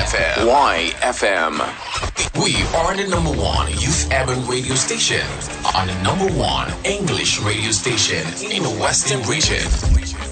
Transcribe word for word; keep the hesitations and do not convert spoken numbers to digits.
F M. Y F M. We are the number one youth urban radio station and the number one English radio station in the Western region.